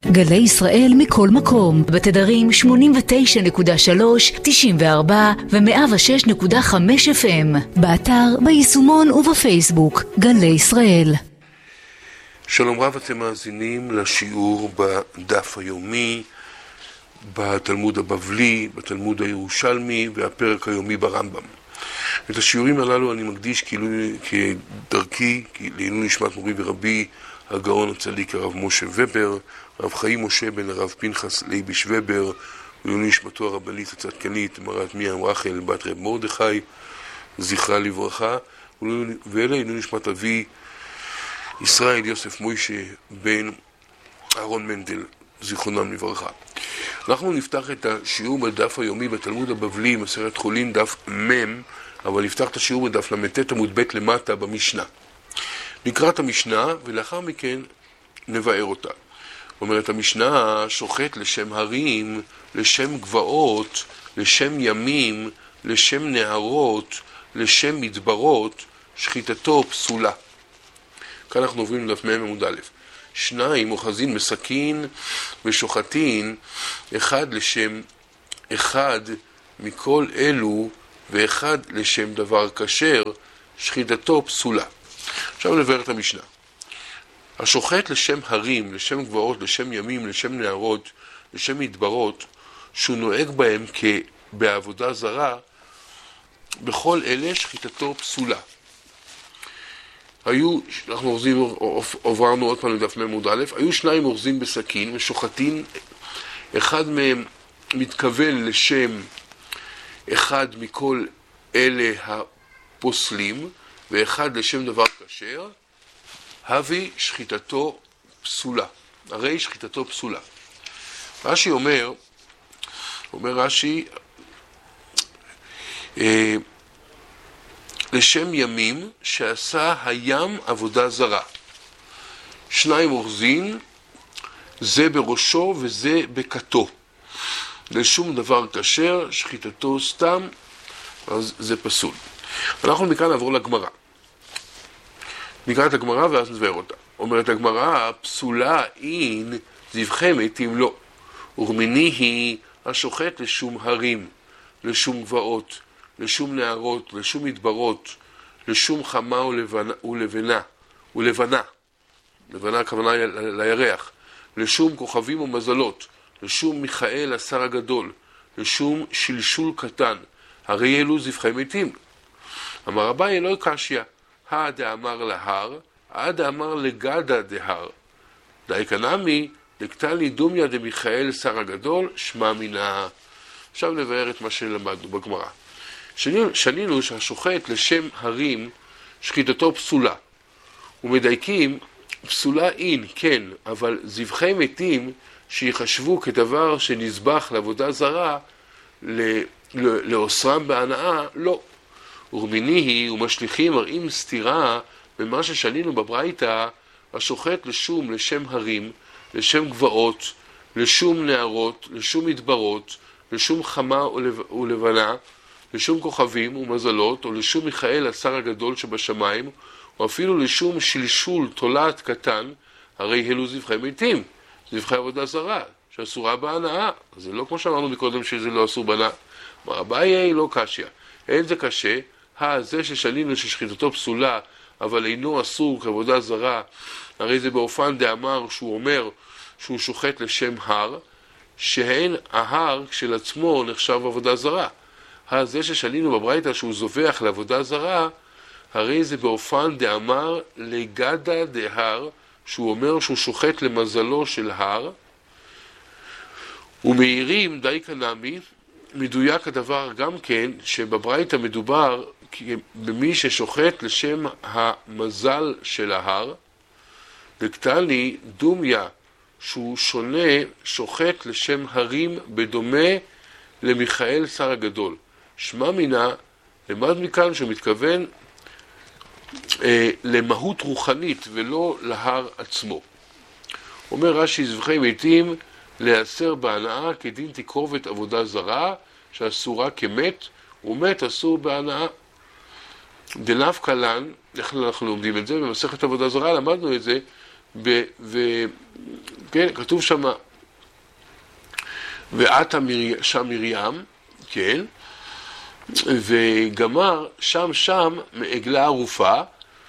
גלי ישראל מכל מקום, בתדרים 89.3, 94 ו-106.5 FM, באתר, ביישומון ובפייסבוק, גלי ישראל. שלום רב, אתם מאזינים לשיעור בדף היומי, בתלמוד הבבלי, בתלמוד הירושלמי והפרק היומי ברמב"ם. את השיעורים הללו אני מקדיש כדרכי, לעילוי נשמת מורי ורבי הגאון הצדיק הרב משה ובר, רב חיים משה בן הרב פנחס לייביש ובר, ולעילוי נשמתו הרבנית הצדקנית מרת מרים רחל בת רב מרדכי זכרה לברכה, ולעילוי נשמת אבי ישראל יוסף מוישה בן אהרון מנדל זיכרונם לברכה. אנחנו נפתח את השיעור בדף היומי בתלמוד הבבלי מסכת חולין דף מ', אבל נפתח את השיעור בדף ל"ט עמוד ב' למטה במשנה. נקרא את המשנה ולאחר מכן נבאר אותה. אומרת המשנה: שוחט לשם הרים, לשם גבעות, לשם ימים, לשם נהרות, לשם מדברות, שחיטתו פסולה. כאן אנחנו עוברים לדף מ' עמוד א'. שניים אוחזין בסכין ושוחטין, אחד לשם אחד מכל אלו ואחד לשם דבר כשר, שחיטתו פסולה. עכשיו נבאר את המשנה. השוחט לשם הרים, לשם גבעות, לשם ימים, לשם נהרות, לשם מדברות, שהוא נוהג בהם כבעבודה זרה, בכל אלה שחיטתו פסולה. אנחנו עברנו עוד פעם לדף מ' עמוד א', היו שניים אוחזין בסכין ושוחטין, אחד מהם מתכוון לשם אחד מכל אלה הפוסלים, ואחד לשם דבר כשר, הווי שחיטתו פסולה. הרי שחיטתו פסולה. רש"י אומר רש"י, לשם ימים שעשה הים עבודה זרה. שניים אוחזין, זה בראשו וזה בכתו. לשום דבר כשר, שחיטתו סתם, אז זה פסול. אנחנו מכאן נעבור לגמרא. נקרא את הגמרא ואז נבאר אותה. אומרת הגמרא: פסולה אין זבחי מתים לא. ורמיני היא השוחט לשום הרים, לשום גבעות, לשום נהרות, לשום מדברות, לשום חמה ולבנה, לבנה הכוונה לירח, לשום כוכבים ומזלות, לשום מיכאל השר הגדול, לשום שלשול קטן, הרי אלו זבחי מתים. אמר אביי לא קשיא, דאמר להר, דאמר לגדה דהר. דייקנמי דקתני דומיה דמיכאל שר הגדול, שמע מינה. עכשיו נבאר את מה שלמדנו בגמרא. שנינו שהשוחט לשם הרים שחיטתו פסולה. ומדייקים פסולה אין, כן, אבל זבחי מתים שיחשבו כדבר שנזבח לעבודה זרה, לאוסרם בהנאה, לא. ורמיני היא ומשליכים מראים סתירה במה ששנינו בברייתא: השוחט לשם הרים, לשם גבעות, לשום נהרות, לשום מדברות, לשום חמה ולבנה, לשום כוכבים ומזלות, או לשום מיכאל השר הגדול שבשמיים, או אפילו לשום שלשול תולעת קטן, הרי אלו זבחי מתים, זבחי עבודה זרה, שאסורה בהנאה. זה לא כמו שאמרנו מקודם שזה לא אסור בהנאה. אמר אביי לא קשיא, אין זה קשה, זה ששנינו ששחיטתו פסולה, אבל אינו אסור כעבודה זרה, הרי זה באופן דאמר שהוא אומר שהוא שוחט לשם הר, שהן ההר כשלעצמו נחשב עבודה זרה. זה ששנינו בברייתא שהוא זובח לעבודה זרה, הרי זה באופן דאמר לגדה דהר, שהוא אומר שהוא שוחט למזלו של הר. ומאירים דייקנמי, מדויק הדבר גם כן, שבברייתא מדובר במי ששוחט לשם המזל של ההר. דקתני דומיה, שהוא שונה, שוחט לשם הרים בדומה למיכאל שר הגדול. שמע מינה, למד מכאן שהוא מתכוון למהות רוחנית ולא להר עצמו. אומר רש"י: זבחי מתים להיאסר בהנאה כדין תקרובת עבודה זרה, שאסורה כמת, ומת אסור בהנאה. דלאו קלן, איך אנחנו לומדים את זה? במסכת עבודה זרה למדנו את זה, כן, כתוב שם, ועתה שם מרים, כן, וגמר שם מעגלה ערופה,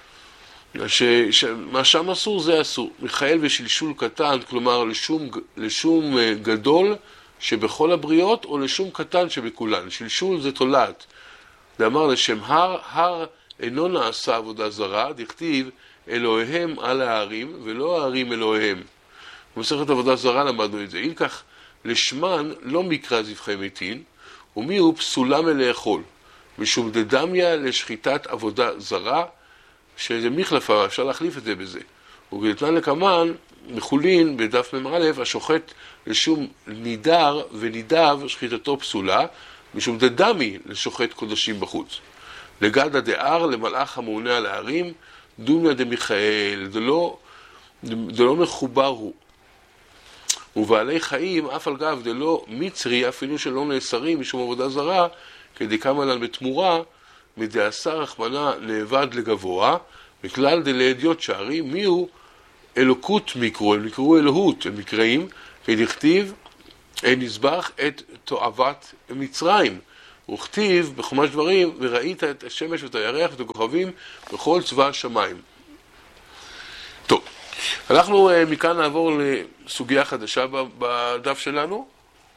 מה שם אסור זה אסור. מיכאל ושלשול קטן, כלומר לשום גדול שבכל הבריות, או לשום קטן שבכולן. שלשול זה תולעת. ואמר לשם הר אינו נעשה עבודה זרה, דכתיב אלוהיהם על ההרים, ולא ההרים אלוהיהם. במסכת עבודה זרה למדנו את זה. אם כך, לשמן לא מקרא זבחי מתין, ומי הוא פסולה מלאכול, משום דדמיה לשחיטת עבודה זרה, שזה מחלפה, אפשר להחליף את זה בזה. וכדתנן לקמן, מחולין בדף מ"א, השוחט לשום נידר ונידב שחיטתו פסולה, משום דדמי לשוחט קודשים בחוץ. לגדא דאר למלאך המעונה על ההרים, דומיה דמיכאל, דלא מחובר הוא. ובעלי חיים, אף על גב דלא מצרי, אפילו שלא נאסרים משום עבודה זרה, כדי כמה לן בתמורה, מדעשר רחמנה נאבד לגבוה, מכלל דלעדיות שערים, מי הוא אלוקות מקרו, הם נקראו אלוהות, הם מקראים, כדכתיב, נזבח את תועבת מצרים. וכתיב בחומש דברים, וראית את השמש ואת הירח ואת הכוכבים בכל צבא השמיים. טוב, אנחנו מכאן נעבור לסוגיה חדשה בדף שלנו.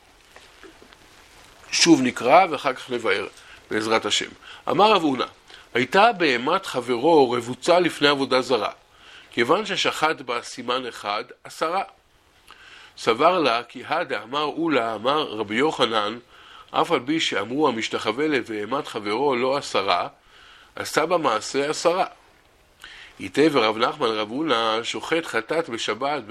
שוב נקרא ואחר כך נבאר בעזרת השם. אמר רב הונא, הייתה בהמת חברו רבוצה לפני עבודה זרה, כיוון ששחט בה סימן אחד 10. סבר לה כי הדה אמר אולה אמר רבי יוחנן, אף על פי שאמרו המשתחווה לבהמת חברו לא 10, עשה בה מעשה 10. איתי ורב נחמן רב הונא שוחט חטאת בשבת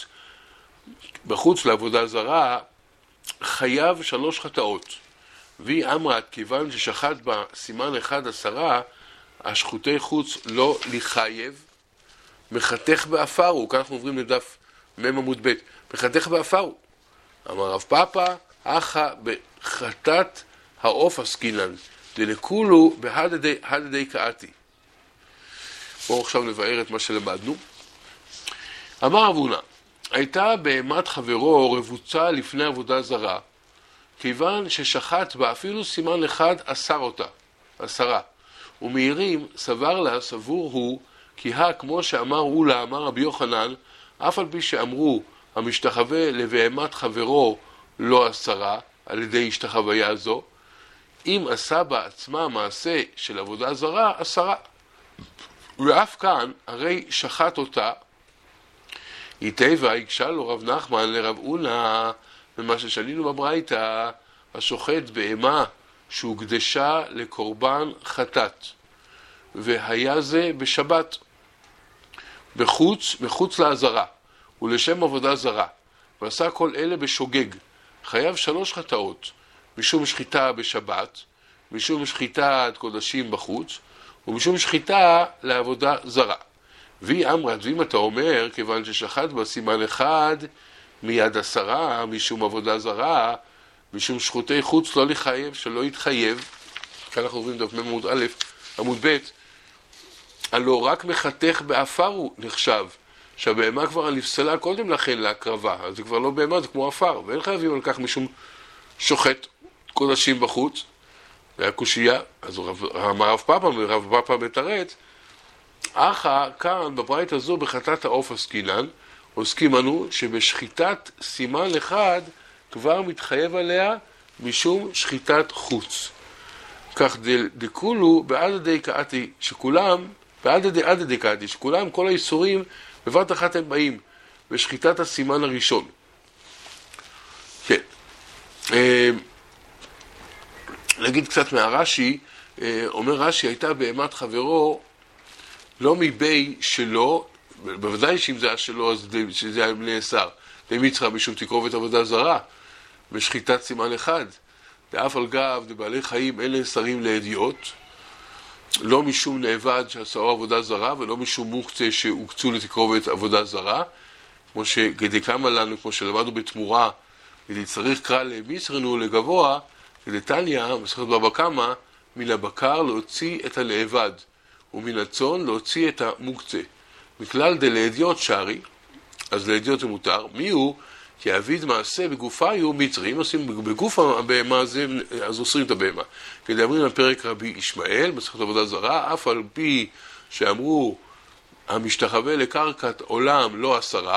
בחוץ לעבודה זרה, חייב 3 חטאות. והיא אמרת, כיוון ששחט בה סימן 11, השחוטי חוץ לא לחייב, מחתך באפרו. כאן אנחנו עוברים לדף עמוד ב', מחתך באפרו. אמר רב פאפא, אחא בחטאת העוף עסקינן, דלכולו בהדדי קאתי. בואו עכשיו נבאר את מה שלמדנו. אמר רב הונא, הייתה בהמת חברו רבוצה לפני עבודה זרה, כיוון ששחט בה אפילו סימן אחד 10. ומהירים סבר לה, סבור הוא, כי כמו שאמר אולה אמר רבי יוחנן, אף על פי שאמרו המשתחווה לבהמת חברו לא 10, על ידי השתחוויה זו, אם עשה בה עצמה מעשה של עבודה זרה 10. ואף כאן הרי שחט אותה. איתיבה הקשה לו רב נחמן לרב הונא, ומה ששנינו בברייתא, השוחט בהמה שהוקדשה לקורבן חטאת, והיה זה בשבת, מחוץ לעזרה, ולשם עבודה זרה, ועשה כל אלה בשוגג, חייב 3 חטאות, משום שחיטה בשבת, משום שחיטת קודשים בחוץ, ומשום שחיטה לעבודה זרה. והיא אמרת, ואם אתה אומר, כיוון ששחט בה סימן 1, מיד 10, משום עבודה זרה, משום שחוטי חוץ לא לחייב, שלא יתחייב, כאן אנחנו עוברים דף עמוד א', עמוד ב', הלא רק מחתך באפרו נחשב, שהבהמה כבר נפסלה קודם לכן להקרבה, אז זה כבר לא בהמה, זה כמו אפר, ואין חייבים על כך משום שוחט קודשים בחוץ, והקושייה, אז אמר רב פאפא מתרץ, אחא כאן בברייתא הזו בחטאת העוף עסקינן, עוסקים אנו שבשחיטת סימן אחד כבר מתחייב עליה משום שחיטת חוץ. כך דכולו בעדדי קאתי, שכולם, בעדדי קאתי, שכולם, כל האיסורים בבת אחת הם באים בשחיטת הסימן הראשון. כן. נגיד קצת מהרש"י, אומר רש"י, הייתה בהמת חברו לא מבי שלו, בוודאי שאם זה היה שלו אז שזה היה נאסר, למצחה משום תקרובת עבודה זרה, בשחיטת סימן אחד, ואף על גב לבעלי חיים אין נאסרים לעדיות, לא משום נאבד שעשו עבודה זרה, ולא משום מוקצה שהוקצו לתקרובת עבודה זרה, כמו שכדי כמה לנו, כמו שלמדנו בתמורה, כדי צריך קרא למיסרנו לגבוה, כדי תניא, מסכת בבא קמא, מן הבקר להוציא את הנאבד, ומן הצאן להוציא את המוקצה. מכלל דלעדיות שערי, אז לאדיוט זה מותר. מי הוא? כי אביד מעשה בגופה יהיו מצרי. אם עושים בגוף הבהמה הזה, אז אוסרים את הבהמה. כדי אמרים על פרק רבי ישמעאל, מסכת עבודה זרה, אף על פי שאמרו המשתחווה לקרקעת עולם לא 10,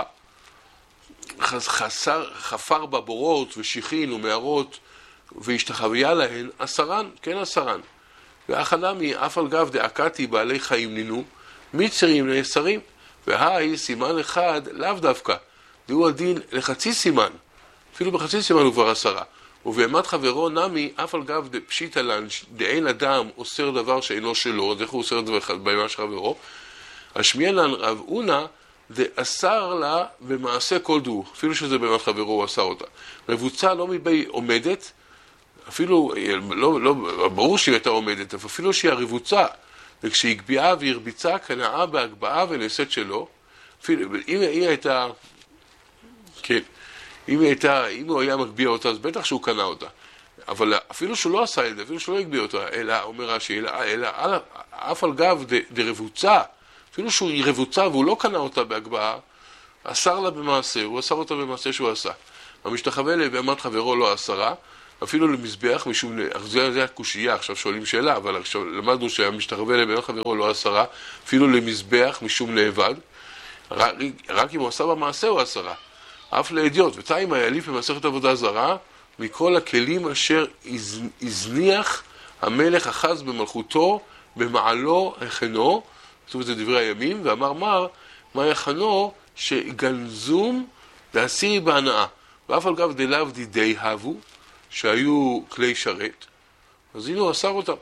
חפר בבורות ושיחין ומערות והשתחוויה להן 10, כן 10. והחנמי אף על גב דאקתי בעלי חיים נינו, מצרים נאסרים, והי סימן אחד לאו דווקא, דהו הדין לחצי סימן, אפילו בחצי סימן הוא כבר 10. ובהמת חברו נמי אף על גב פשיטה לן דאין אדם אוסר דבר שאינו שלו, אז איך הוא אוסר דבר בהמה של חברו? השמיע לן רב אונה דאסר לה במעשה כל דו, אפילו שזה בהמת חברו הוא אסר אותה. רבוצה לא מבי עומדת, אפילו, לא, ברור שהיא הייתה עומדת, אבל אפילו שהיא הרבוצה, וכשהיא גביעה והרביצה, קנאה בהגבעה ונעשית שלו, אפילו, אם היא הייתה, כן, אם הוא היה מגביע אותה, אז בטח שהוא קנה אותה. אבל אפילו שהוא לא עשה את זה, אפילו שהוא לא הגביע אותה, אלא, אומר רש"י, אלא אף על גב דרבוצה, אפילו שהוא רבוצה והוא לא קנה אותה בהגבעה, אסר לה במעשה, הוא אסר אותה במעשה שהוא עשה. המשתחווה לבהמת חברו לא 10, אפילו למזבח, משום, זה הקושייה, עכשיו שואלים שאלה, אבל עכשיו למדנו שהמשתחווה לבהמת חברו לא 10, אפילו למזבח משום נאבד, רק אם הוא עשה במעשה הוא 10. אף לאדיוט, ותיים היאליף במסכת עבודה זרה, מכל הכלים אשר הזניח המלך אחז במלכותו, במעלו הכנו, כתוב את זה דברי הימים, ואמר מה יכנו שגנזום להסיר בהנאה. ואף על גב דלאו דידי הבו, שהיו כלי שרת, אז הנה הוא אסר אותם.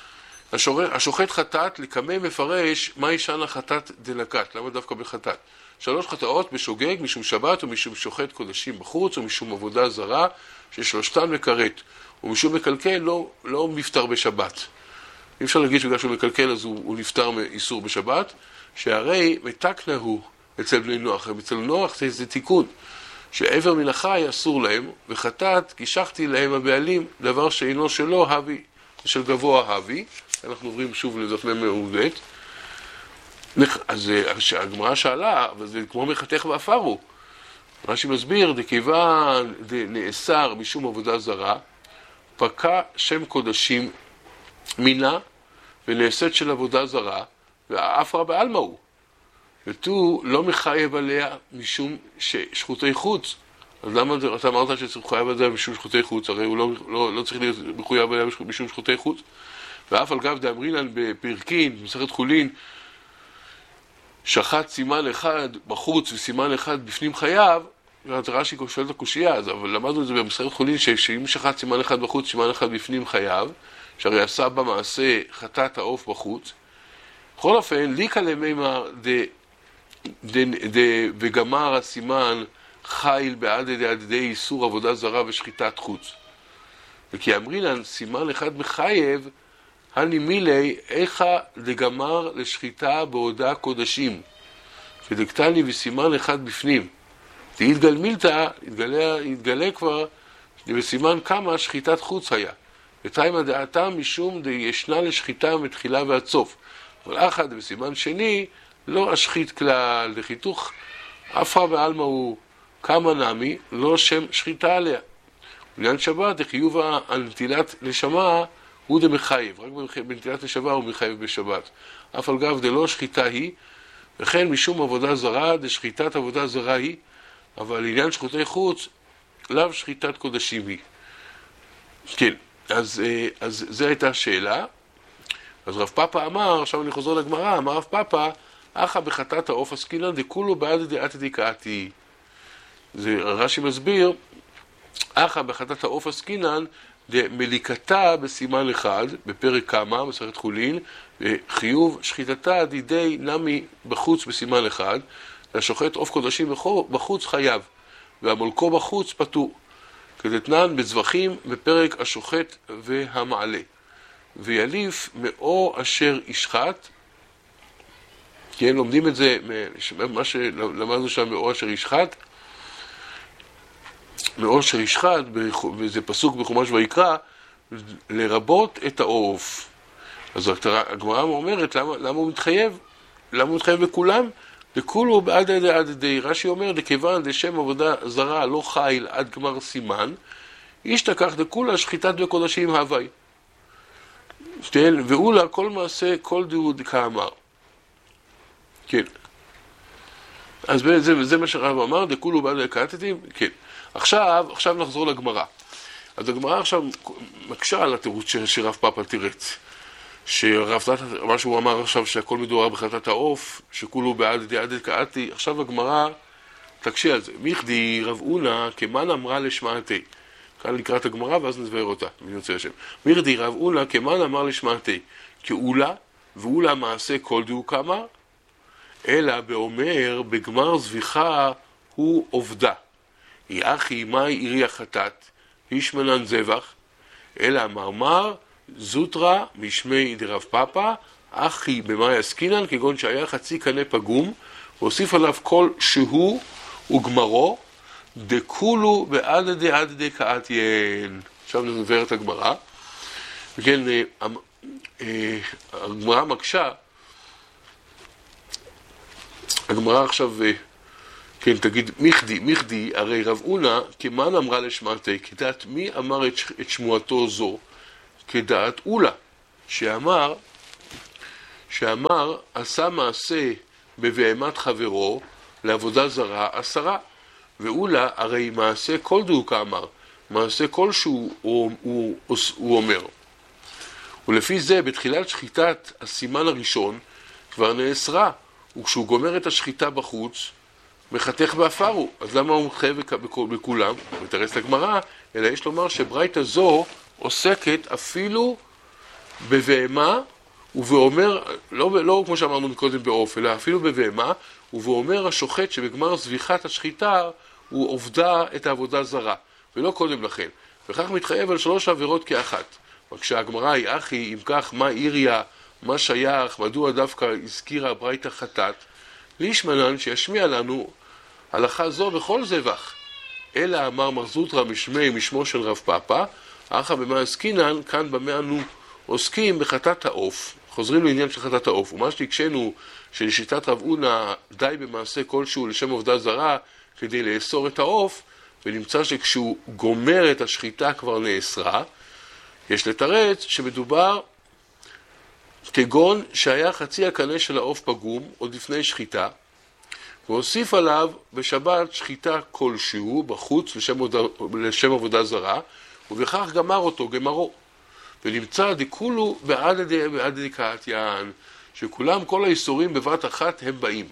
השוחט חטאת, לקמא מפרש, מה ישן החטאת דלקת? למה דווקא בחטאת? 3 חטאות בשוגג, משום שבת, או משום שוחט קודשים בחוץ, או משום עבודה זרה, ששלושתן מקראת, ומשום מקלקל לא מפטר בשבת. אי אפשר להגיד שבגלל שהוא מקלקל אז הוא נפטר מאיסור בשבת, שהרי מתקנה הוא אצל בני נוח. אצל נוח זה תיקון, שעבר מן החי אסור להם, וחטאת קישחתי להם הבעלים, דבר שאינו שלו הבי, של גבוה הבי. אנחנו עוברים שוב לדף מעודד. אז הגמרא שאלה, אבל זה כמו מחתך ואפרו. רש"י מסביר, דכיוון נאסר משום עבודה זרה, פקע שם קודשים מינה ונעשית של עבודה זרה, והאפרה בעלמא הוא. ותו לא מחייב עליה משום שחוטי חוץ. אז למה אתה אמרת שצריך חייב עליה משום שחוטי חוץ? הרי הוא לא צריך להיות מחויב עליה משום שחוטי חוץ. ואף על גב דאמרינן בפרקין, במסכת חולין, שחט סימן אחד בחוץ וסימן אחד בפנים חייב, רש"י שואל את הקושייה, אבל למדנו את זה במסכת חולין, שאם שחט סימן אחד בחוץ, סימן אחד בפנים חייב, שהרי עשה במעשה חטאת העוף בחוץ. בכל אופן, ליקה למימר וגמר הסימן חיל בעד ידי איסור עבודה זרה ושחיטת חוץ. וכי אמרינן סימן אחד מחייב, הני מילי איכה לגמר לשחיטה בעודה קודשים, שדקטני וסימן אחד בפנים. תתגל מילתא, יתגלה כבר בסימן כמה שחיטת חוץ היה. ותיימה דעתם משום ישנה לשחיטה מתחילה ועד סוף. אבל אחד בסימן שני לא אשחית כלל, לחיתוך אפרה בעלמא הוא כמה נמי, לא שם שחיטה עליה. בעניין שבת, החיוב הנטילת נשמה הוא דמחייב, רק בנטילת נשמה הוא מחייב בשבת. אף על גב דלא שחיטה היא, וכן משום עבודה זרה, דשחיטת עבודה זרה היא, אבל לעניין שחוטי חוץ, לאו שחיטת קודשים היא. כן, אז זו הייתה השאלה. אז רב פאפא אמר, עכשיו אני חוזר לגמרא, אמר רב פאפא, אחא בחטאת העוף עסקינן דכולו בעד דעת דקאתי. זה רש"י מסביר, אחא בחטאת העוף עסקינן דמליקתה בסימן אחד, בפרק כמה, מסכת חולין, וחיוב שחיטתה דידי נמי בחוץ בסימן אחד, והשוחט עוף קודשים בחוץ חייב, והמולקו בחוץ פטור. כדתנן בזבחים בפרק השוחט והמעלה. ויליף מאור אשר ישחט, כן, לומדים את זה, מה שלמדנו שם מאור אשר ישחט, מאור אשר ישחט, וזה פסוק בחומש ויקרא, לרבות את העוף. אז הגמרא אומרת, למה הוא מתחייב? למה הוא מתחייב בכולם? דכולו בעד ידי, רש"י אומר, דכיוון דשם עבודה זרה לא חיל עד גמר סימן, ישתכח דכולה שחיטת בקודשים הווי. ואולה כל מעשה כל דוד כאמר. כן. אז זה מה שרב אמר, דכולו בעד הקטתים, כן. עכשיו נחזור לגמרא. אז הגמרא עכשיו מקשה על התירוץ שרב פאפא תירץ. מה שהוא אמר עכשיו שהכל מדובר בחטאת העוף, שכולו בעד ידי קאתי, עכשיו הגמרא תקשה על זה. מיכדי רב אונה כמן אמרה לשמעתי. כאן לקראת הגמרא ואז נדבר אותה, בנוצא השם. מיכדי רב אונה כמן אמר לשמעתי, כאולה, ואולה מעשה כל דהו כמה, אלא באומר בגמר זביחה הוא עובדה. היא אחי מאי עירי החטאת, ישמנן זבח, אלא מרמר זוטרה משמי דרב פאפא, אחי במאי עסקינן, כגון שהיה חצי קנה פגום, והוסיף עליו כל שהוא וגמרו, דכולו בעד ידי קאתיין. עכשיו נדבר את הגמרא. וכן, הגמרא מקשה, הגמרא עכשיו, כן, תגיד, מיכדי, הרי רב אונה, כמן אמרה לשמעתי, כדעת מי אמר את שמועתו זו? כדעת אולה, שאמר, עשה מעשה בבהמת חברו, לעבודה זרה 10. ואולה, הרי מעשה כל דהו כאמר, מעשה כלשהו הוא אומר. ולפי זה, בתחילת שחיטת הסימן הראשון, כבר נאסרה, וכשהוא גומר את השחיטה בחוץ, מחתך באפרו. אז למה הוא מתחייב בכולם? הוא מתרץ את הגמרא, אלא יש לומר שברייתא זו עוסקת אפילו בבהמה, ובאומר, לא כמו שאמרנו מקודם בעוף, אלא אפילו בבהמה, ובאומר השוחט שבגמר זביחת השחיטה הוא עובדה את העבודה זרה, ולא קודם לכן. וכך מתחייב על 3 עבירות כאחת. וכשהגמרא היא אחי, אם כך, מה עיריה, מה שייך, מדוע דווקא הזכירה ברייתא חטאת, לישמנן שישמיע לנו הלכה זו בכל זבח. אלא אמר מר זוטרא משמו של רב פאפא, אחא במה עסקינן, כאן במה אנו עוסקים בחטאת העוף. חוזרים לעניין של חטאת העוף. ומה שהקשינו שלשיטת רב אונה די במעשה כלשהו לשם עבודה זרה כדי לאסור את העוף, ונמצא שכשהוא גומר את השחיטה כבר נאסרה, יש לתרץ שמדובר כגון שהיה חצי הקנה של העוף פגום עוד לפני שחיטה, והוסיף עליו בשבת שחיטה כלשהו בחוץ לשם עבודה זרה, ובכך גמר אותו, גמרו. ונמצא דכולו בעד ידי קאתיין, שכולם, כל האיסורים בבת אחת הם באים.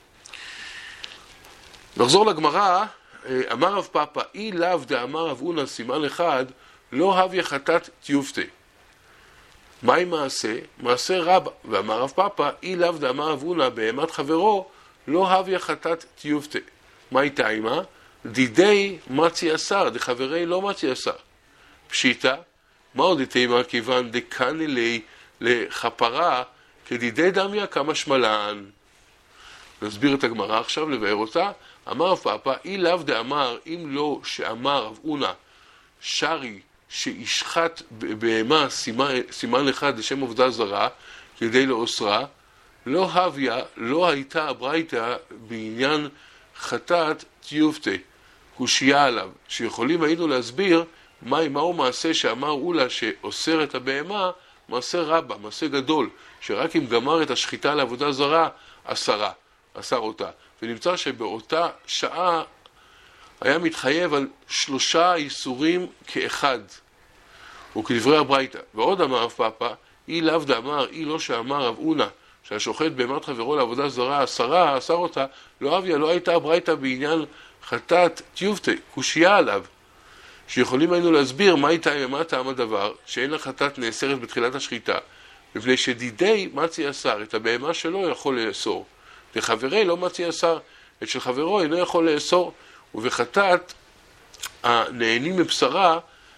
נחזור לגמרא, אמר רב פאפא, אי לאו דאמר רב אונה סימן 1, לא הביא חטאת תיופתי. מהי מעשה? מעשה רבא. ואמר רב פאפא, אי לאו דאמר רב אונה בהמת חברו, לא הביא חטאת תיופתי. מהי תימה? דידי מצי אסר, דחברי לא מצי אסר. פשיטה, מה עוד תימה? כיוון דקני לי לחפרה, כדידי דמיה כמה שמלן. נסביר את הגמרא עכשיו, לבאר אותה. אמר רב פאפא, אי לאו דאמר, אם לא שאמר רב אונה, שרי שישחט בהמה סימן 1 לשם עבודה זרה, כדי לאוסרה, לא הביה, לא הייתה הברייתא בעניין חטאת תיופתי, קושיה עליו, שיכולים היינו להסביר מהו מעשה שאמר אולה שאוסר את הבהמה, מעשה רבא, מעשה גדול, שרק אם גמר את השחיטה לעבודה זרה, אסר אותה. ונמצא שבאותה שעה היה מתחייב על 3 איסורים כאחד, וכדברי הברייתא. ועוד אמר רב פאפא, אי לאו דאמר, אי לא שאמר רב אונה, שהשוחט בהמת חברו לעבודה זרה אסר אותה, לא אביה, לא הייתה הברייתא בעניין חטאת תיופתי, קושיה עליו, שיכולים היינו להסביר מה טעם הדבר, שאין החטאת נאסרת בתחילת השחיטה, מפני שדידי מצי אסר, את הבהמה שלו יכול לאסור. וחברי לא מצי אסר, את של חברו אינו יכול לאסור, ובחטאת הנהנים מבשרה,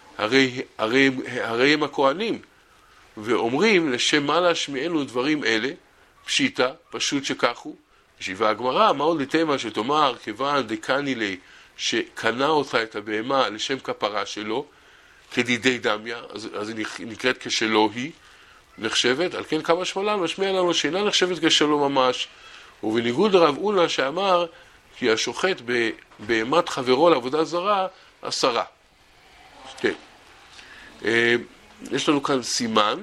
הרי הם הכהנים, ואומרים לשם מה להשמיענו דברים אלה, פשיטה, פשוט שכחו. ישיבה הגמרא, מה עוד לתמה שתאמר, כיוון דקני לי, שקנה אותה את הבהמה לשם כפרה שלו, כדידי דמיה, אז היא נקראת כשלו היא, נחשבת, על כן כמה שמלן משמיע לנו שאינה נחשבת כשלו ממש, ובניגוד לרב אונה שאמר כי השוחט בהמת חברו לעבודה זרה 10. כן. יש לנו כאן סימן,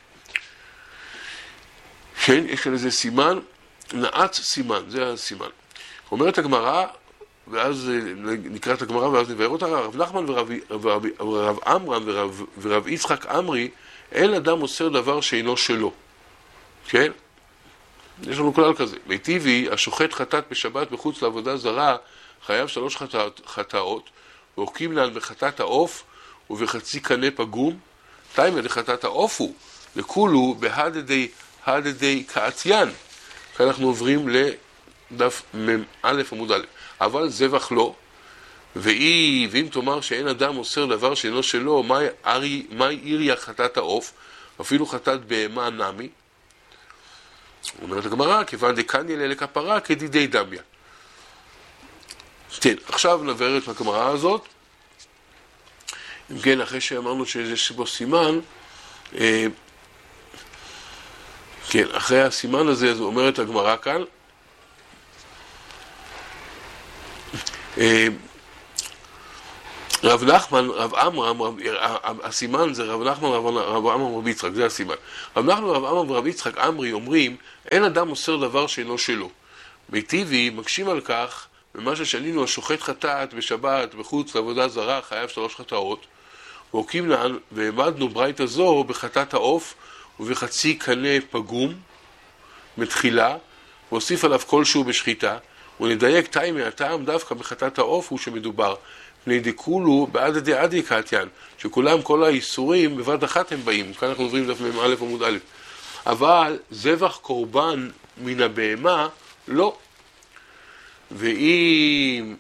כן, יש כאן איזה סימן, נעץ סימן, זה הסימן. אומרת הגמרא, ואז נקרא את הגמרא ואז נבהר אותה, רב נחמן ורב עמרם ורב יצחק אמרי, אין אדם מוסר דבר שאינו שלו. כן? יש לנו כלל כזה. מיטיבי, השוחט חטאת בשבת בחוץ לעבודה זרה, חייב 3 חטאות, והוקים לן בחטאת העוף ובחצי קנה פגום. תימא לחטאת העוף הוא, לכולו בהדדי קעציין. כאן אנחנו עוברים לדף מ"א עמוד א'. אבל זבח לא, ואם תאמר שאין אדם מוסר דבר שאינו שלו, מה איריה חטאת העוף, אפילו חטאת בהמה נמי? אומרת הגמרא, כיוון דקניה לכפרה כדידי דמיה. כן, עכשיו נבהר את הגמרא הזאת. אם כן, אחרי שאמרנו שיש בו סימן, כן, אחרי הסימן הזה, אז אומרת הגמרא כאן, רב נחמן, רב עמרם, הסימן זה רב נחמן, רב עמרם, רב יצחק, זה הסימן. רב נחמן, רב עמרם ורב יצחק אמרי אומרים, אין אדם מוסר דבר שאינו שלו. מיטיבי מקשים על כך, במה ששנינו השוחט חטאת בשבת בחוץ לעבודה זרה חייב 3 חטאות, והוקים לן והעמדנו ברייתא זו בחטאת העוף ובחצי קנה פגום מתחילה, והוסיף עליו כלשהו בשחיטה, ונדייק תימא הטעם דווקא בחטאת העוף הוא שמדובר. פני דכולו בעד דעדי קעתיין, שכולם כל האיסורים בבת אחת הם באים. כאן אנחנו עוברים דף מ"א עמוד א'. אבל זבח קורבן מן הבהמה לא. ואם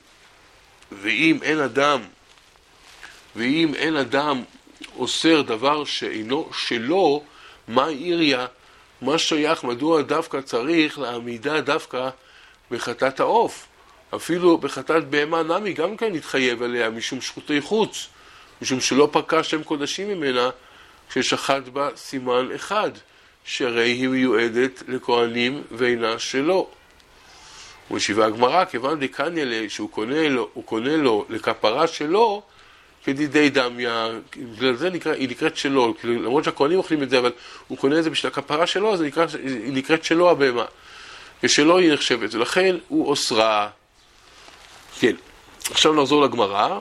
אין אדם אוסר דבר שאינו שלו, מה איריה? מה שייך? מדוע דווקא צריך לעמידה דווקא בחטאת העוף? אפילו בחטאת בהמה נמי גם כן התחייב עליה משום שחוטי חוץ, משום שלא פקע שם קודשים ממנה כששחט בה סימן אחד, שהרי היא מיועדת לכהנים ואינה שלו. ומשיבה הגמרא, כיוון דקניה שהוא קונה לו לכפרה שלו, כדידי דמיה, בגלל זה היא נקראת שלו, למרות שהכהנים אוכלים את זה, אבל הוא קונה את זה בשביל הכפרה שלו, אז היא נקראת שלו הבהמה. ושלו היא נחשבת, ולכן הוא אוסרה. כן, עכשיו נחזור לגמרא.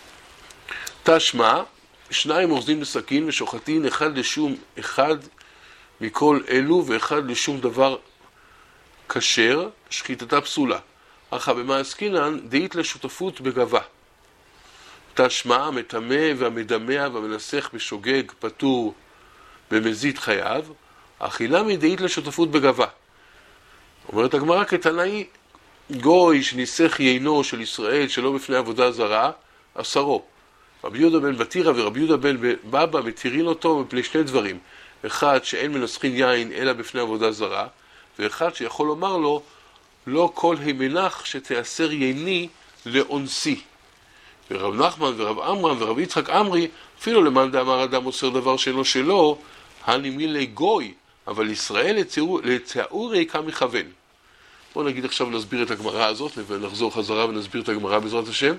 תשמע, 2 אורזים בסכין ושוחטין, 1 לשום אחד מכל אלו ואחד לשום דבר כשר, שחיטתה פסולה. אך במה עסקינן דאית לשותפות בגבה. תשמע, המטמא והמדמע והמנסח בשוגג פטור במזיד חייב, אך אילמי דאית לשותפות בגבה. אומרת הגמרא, כתנאי גוי שניסח יינו של ישראל שלא בפני עבודה זרה, 10. רבי יהודה בן בתירא ורבי יהודה בן בבא מתירין אותו מפני 2 דברים. 1, שאין מנסחין יין אלא בפני עבודה זרה, ו1 שיכול לומר לו, לא כל המנח שתיאסר ייני לאונסי. ורב נחמן ורב עמרם ורב יצחק אמרי, אפילו למאן דאמר אדם מוסר דבר שאינו שלו, הנימילי גוי, אבל ישראל לצעורי כמכוון. בואו נגיד עכשיו נסביר את הגמרא הזאת, ונחזור חזרה ונסביר את הגמרא בעזרת השם.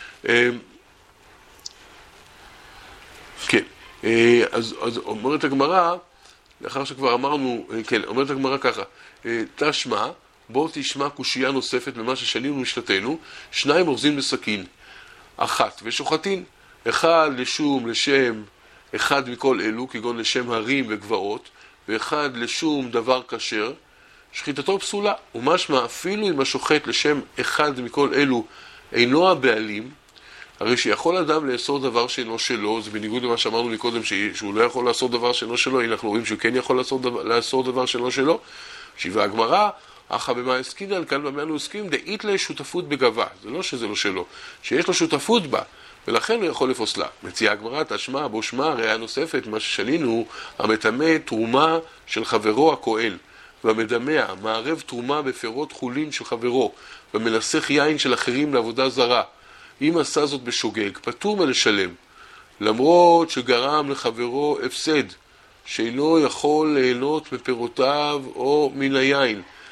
כן, אז אומרת הגמרא, לאחר שכבר אמרנו, כן, אומרת הגמרא ככה, תשמע, בוא תשמע קושייה נוספת ממה ששנינו משתתנו, 2 אורזים בסכין, 1 ושוחטין, 1 לשום, לשם, 1 מכל אלו, כגון לשם הרים וגבעות, ו1 לשום דבר כשר, שחיטתו פסולה. ומשמע אפילו אם השוחט לשם 1 מכל אלו אינו הבעלים, הרי שיכול אדם לאסור דבר שאינו שלו, זה בניגוד למה שאמרנו מקודם שהוא לא יכול לאסור דבר שאינו שלו, הנה אנחנו רואים שהוא כן יכול לאסור דבר שאינו שלו. שיבה הגמרא, אחא במה עסקינן, כאן במה אנו עוסקים, דאית לשותפות בגבה, זה לא שזה לא שלו, שיש לו שותפות בה, ולכן הוא יכול לפוסלה. מציעה הגמרא, תשמע, בו שמע, ראיה נוספת, מה ששנינו, המטמא תרומה של חברו הכהן, והמדמע מערב תרומה בפירות חולין של חברו, ומנסח יין של אחרים לעבודה זרה. אם עשה זאת בשוגג, פטור מלשלם, למרות שגרם לחברו הפסד, שאינו יכול ליהנות מפירותיו או מן היין.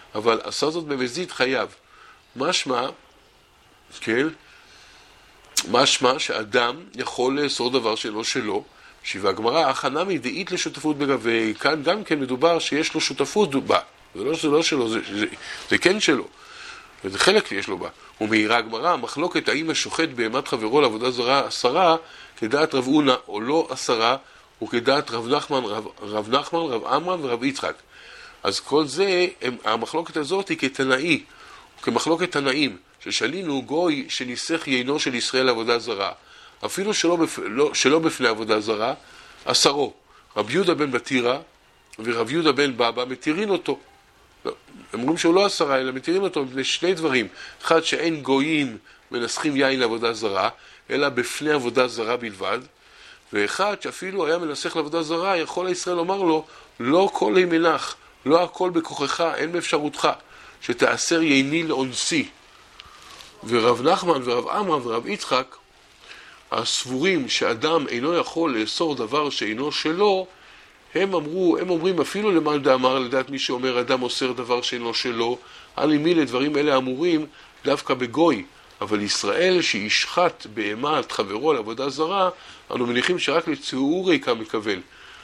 אבל עשה זאת במזיד חייב. משמע, כן, משמע שאדם יכול לאסור דבר שלא שלו, והגמרא הכנה מדעית לשותפות בגבי, כאן גם כן מדובר שיש לו שותפות בה, זה לא שלו, זה כן שלו, וזה חלק יש לו בה. ומעירה הגמרא, מחלוקת האם השוחט בהמת חברו לעבודה זרה 10, כדעת רב אונה או לא 10, וכדעת רב נחמן, רב עמרם ורב יצחק. אז כל זה, המחלוקת הזאת היא כתנאי, כמחלוקת תנאים, ששלינו גוי שניסח יינו של ישראל לעבודה זרה, אפילו שלא בפני עבודה זרה, 10. רב יהודה בן בתירה ורב יהודה בן בבא מתירים אותו. הם אומרים שהוא לא 10, אלא מתירים אותו בפני שני דברים. אחד, שאין גויים מנסחים יין לעבודה זרה, אלא בפני עבודה זרה בלבד. ואחד, שאפילו היה מנסח לעבודה זרה, יכול הישראל לומר לו, לא כל ימנח, לא הכל בכוחך, אין באפשרותך, שתאסר ייני לאונסי. ורב נחמן ורב עמרם ורב יצחק, הסבורים שאדם אינו יכול לאסור דבר שאינו שלו, הם אומרים אפילו למאן דאמר, לדעת מי שאומר אדם אוסר דבר שאינו שלו, על מי לדברים אלה אמורים דווקא בגוי. אבל ישראל שישחט בהמת חברו לעבודה זרה, אנו מניחים שרק לציעור ריקה מכוון,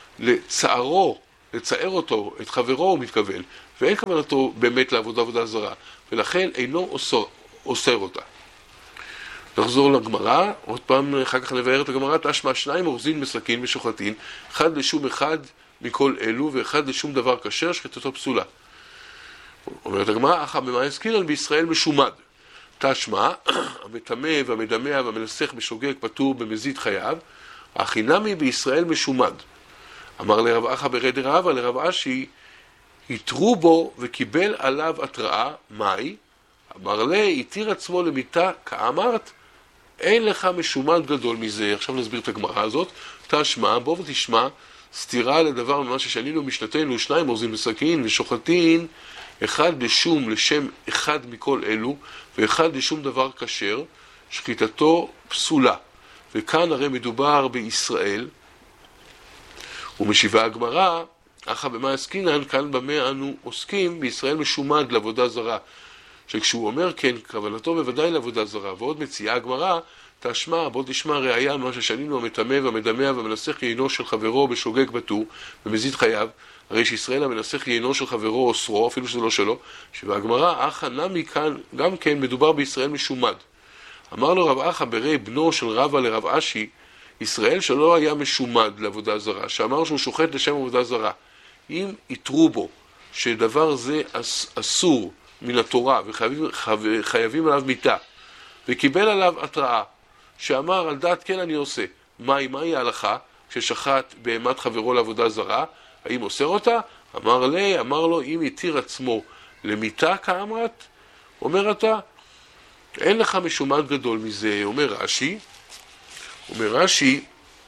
לצער אותו, את חברו הוא מתכוון, ואין כוונתו באמת לעבודה זרה, ולכן אינו אוסר אותה. נחזור לגמרא, עוד פעם, אחר כך נבאר את הגמרא, תשמע 2 אורזין בסכין ושוחטין, אחד לשום אחד מכל אלו, ואחד לשום דבר כשר, שחיטתו פסולה. אומרת הגמרא, אחא במאי עסקינן בישראל משומד. תשמע, המטמא והמדמע והמנסח בשוגג פטור במזיד חייו, החינמי בישראל משומד. אמר לרב אחא ברד רבא לרב אשי, התרו בו וקיבל עליו התראה, מהי? אמר לי, התיר עצמו למיתה כאמרת, אין לך משומד גדול מזה. עכשיו נסביר את הגמרא הזאת. תשמע, בוא ותשמע, סתירה לדבר ממה ששנינו משנתנו, 2 אורזין בסכין ושוחטין, אחד לשם אחד מכל אלו, ואחד לשום דבר כשר, שחיטתו פסולה. וכאן הרי מדובר בישראל, ומשיבה הגמרא, אחא במאי עסקינן, כאן במה אנו עוסקים, בישראל משומד לעבודה זרה. שכשהוא אומר כן, כוונתו בוודאי לעבודה זרה. ועוד מציעה הגמרא, תשמע, בוא תשמע ראיה מה ששנינו המטמא והמדמע והמנסח יינו של חברו בשוגג פטור במזיד חייו, הרי שישראל המנסח יינו של חברו אוסרו, אפילו שזה לא שלו, שבהגמרא אחא נמי כאן גם כן מדובר בישראל משומד. אמר לו רב אחא ברי בנו של רבא לרב אשי, ישראל שלא היה משומד לעבודה זרה, שאמר שהוא שוחט לשם עבודה זרה, אם יתרו בו שדבר זה אסור מן התורה וחייבים עליו מיתה, וקיבל עליו התראה שאמר על דעת כן אני עושה, מהי ההלכה כששחט בהמת חברו לעבודה זרה, האם אוסר אותה? אמר לו אם יתיר עצמו למיתה כאמרת, אומר אתה אין לך משומד גדול מזה. אומר רש"י,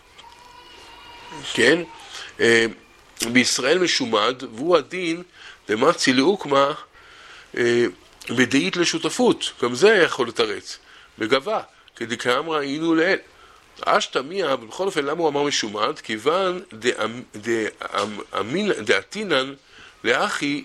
כן, בישראל משומד, והוא הדין דמצי לעוקמה בדעית לשותפות, גם זה יכול לתרץ, בגבה, כדקאמרה היינו לאל. אשתמיה, בכל אופן למה הוא אמר משומד? כיוון דעתינן לאחי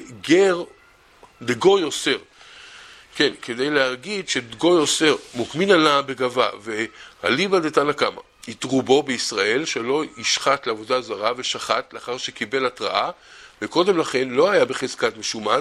דגוי אוסר. כן, כדי להגיד שגוי אוסר מוקמין לה בגבה, והליבה דתנא קמא, יתרו בו בישראל שלא ישחט לעבודה זרה ושחט לאחר שקיבל התראה, וקודם לכן לא היה בחזקת משומד.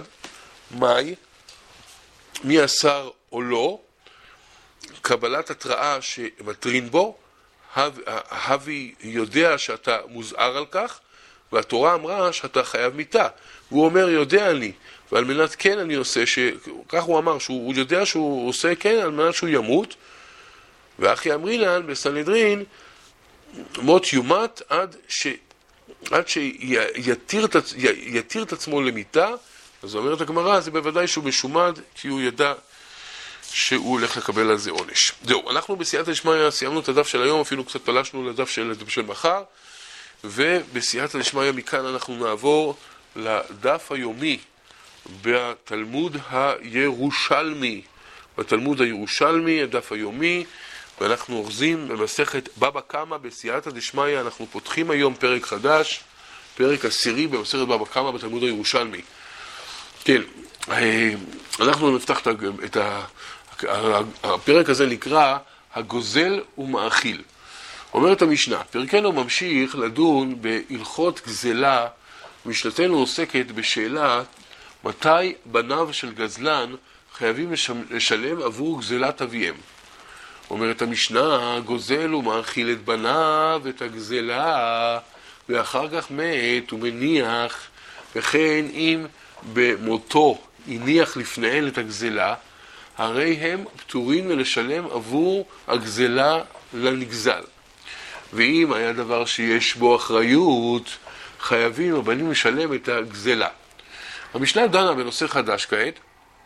מי אסר או לא? קבלת התראה שמטרין בו, הווי יודע שאתה מוזהר על כך, והתורה אמרה שאתה חייב מיתה, והוא אומר יודע אני, ועל מנת כן אני עושה, כך הוא אמר, שהוא יודע שהוא עושה כן על מנת שהוא ימות, ואחי אמרינן בסנהדרין, מות יומת עד שיתיר את עצמו למיתה. אז אומרת הגמרא, זה בוודאי שהוא משומד, כי הוא ידע שהוא הולך לקבל על זה עונש. זהו, אנחנו בסייעתא דשמיא סיימנו את הדף של היום, אפילו קצת פלשנו לדף של מחר, ובסייעתא דשמיא מכאן אנחנו נעבור לדף היומי בתלמוד הירושלמי. בתלמוד הירושלמי, הדף היומי, ואנחנו אוחזים במסכת בבא קמא בסייעתא דשמיא. אנחנו פותחים היום פרק חדש, פרק 10 במסכת בבא קמא בתלמוד הירושלמי. כן, אנחנו נפתח את הפרק הזה נקרא הגוזל ומאכיל. אומרת המשנה, פרקנו ממשיך לדון בהלכות גזלה. משנתנו עוסקת בשאלה מתי בניו של גזלן חייבים לשלם עבור גזלת אביהם. אומרת המשנה, גוזל ומאכיל את בניו את הגזלה ואחר כך מת ומניח, וכן אם במותו הניח לפניהן את הגזלה, הרי הם פטורים מלשלם עבור הגזלה לנגזל. ואם היה דבר שיש בו אחריות, חייבים הבנים לשלם את הגזלה. המשנה דנה בנושא חדש כעת.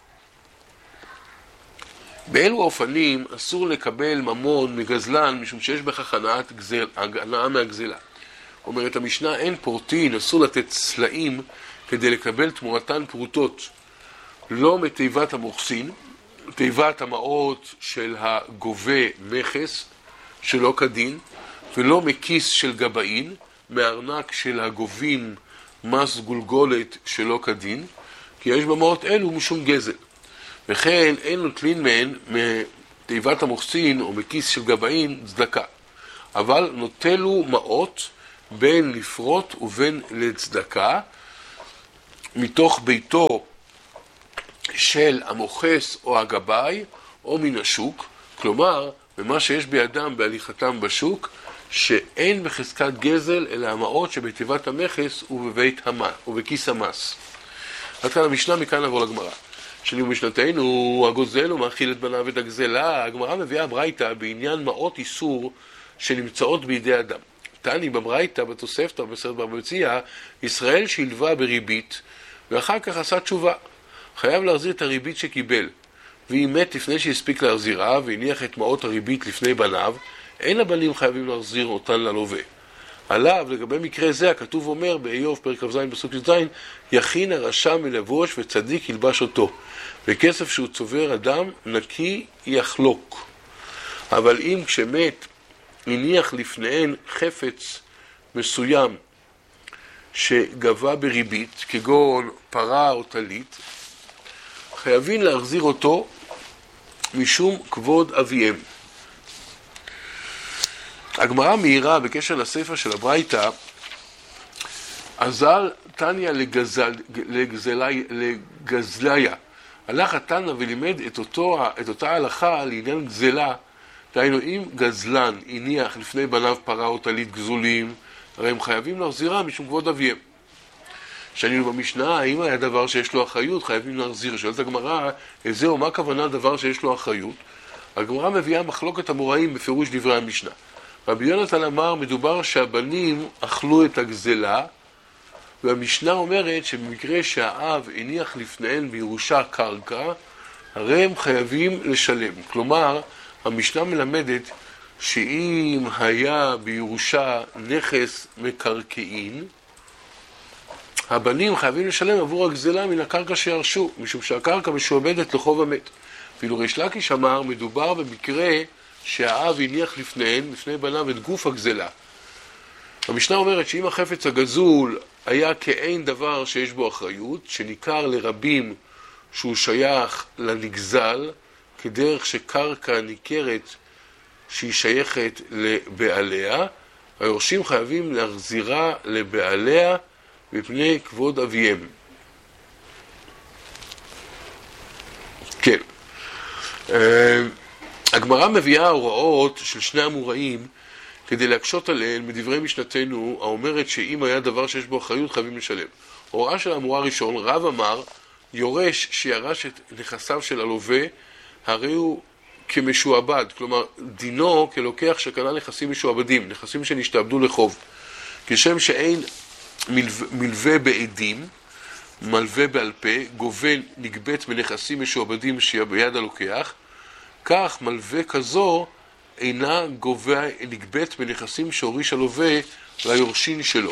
באילו אופנים אסור לקבל ממון מגזלן משום שיש בכך הנאה מהגזלה. אומרת המשנה, אין פורטין, אסור לתת צלעים כדי לקבל תמורתן פרוטות. לא מתיבת המוחסין, תיבת המעות של הגובה מכס שלא כדין, ולא מכיס של גבאין, מארנק של הגובים מס גולגולת שלא כדין, כי יש במעות אלו משום גזל. וכן אין נוטלין מהן מתיבת המוחסין או מכיס של גבאין צדקה. אבל נוטלו מעות בין לפרוט ובין לצדקה, מתוך ביתו של המוכס או הגבאי או מן השוק, כלומר, במה שיש בידם בהליכתם בשוק, שאין בחזקת גזל אלא המעות שבתיבת המכס ובכיס המס. עד כאן המשנה, מכאן נעבור לגמרא. שלי ומשנתנו, הגוזל ומאכיל את בניו את הגזלה. הגמרא מביאה ברייתא בעניין מעות איסור שנמצאות בידי אדם. תני בברייתא בתוספתא במסכת בבא מציעא, ישראל שילבה בריבית ואחר כך עשה תשובה, חייב להחזיר את הריבית שקיבל, ואם מת לפני שהספיק להחזירה והניח את מעות הריבית לפני בניו, אין הבנים חייבים להחזיר אותן ללווה. עליו, לגבי מקרה זה, הכתוב אומר באיוב פרק כ"ז פסוק י"ז, יכין הרשע מלבוש וצדיק ילבש אותו, וכסף שהוא צובר אדם נקי יחלוק. אבל אם כשמת הניח לפניהן חפץ מסוים שגבה בריבית, כגון פרה או טלית, חייבים להחזיר אותו משום כבוד אביהם. הגמרא מהירה בקשר לספר של הברייתא, אזל תניא לגזליה. הלך התנא ולימד את אותה הלכה לעניין גזלה. דהיינו, אם גזלן הניח לפני בניו פרה או טלית גזולים, הרי הם חייבים להחזירה משום כבוד אביהם. שנינו במשנה, האם היה דבר שיש לו אחריות, חייבים להחזיר. שואלת הגמרא, זהו, מה הכוונה דבר שיש לו אחריות? הגמרא מביאה מחלוקת אמוראים בפירוש דברי המשנה. רבי יונתן אמר, מדובר שהבנים אכלו את הגזלה, והמשנה אומרת שבמקרה שהאב הניח לפניהן בירושה קרקע, הרי הם חייבים לשלם. כלומר, המשנה מלמדת שאם היה בירושה נכס מקרקעין, הבנים חייבים לשלם עבור הגזלה מן הקרקע שירשו, משום שהקרקע משועבדת לחוב המת. ואילו ריש לקיש אמר, מדובר במקרה שהאב הניח לפניהן, לפני בניו, את גוף הגזלה. המשנה אומרת שאם החפץ הגזול היה כאין דבר שיש בו אחריות, שניכר לרבים שהוא שייך לנגזל, כדרך שקרקע ניכרת שהיא שייכת לבעליה, היורשים חייבים להחזירה לבעליה מפני כבוד אביהם. כן. הגמרא מביאה הוראות של שני אמוראים כדי להקשות עליהן מדברי משנתנו, האומרת שאם היה דבר שיש בו אחריות חייבים לשלם. הוראה של האמורה הראשון, רב אמר, יורש שירש את נכסיו של הלווה, הרי הוא כמשועבד, כלומר דינו כלוקח שקנה נכסים משועבדים, נכסים שנשתעבדו לחוב. כשם שאין מלווה בעדים, מלווה בעל פה, גובה נגבט בנכסים משועבדים שביד הלוקח, כך מלווה כזו אינה גובה נגבט בנכסים שהוריש הלווה ליורשין שלו.